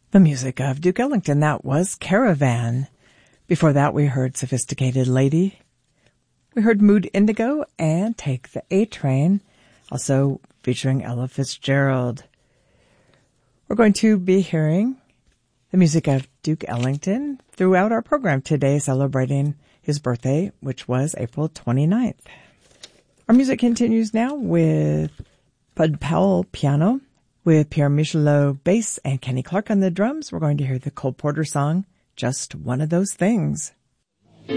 The music of Duke Ellington, that was Caravan. Before that, we heard Sophisticated Lady. We heard Mood Indigo and Take the A-Train, also featuring Ella Fitzgerald. We're going to be hearing the music of Duke Ellington throughout our program today, celebrating his birthday, which was April 29th. Our music continues now with Bud Powell piano, with Pierre Michelot bass and Kenny Clark on the drums. We're going to hear the Cole Porter song, Just One of Those Things.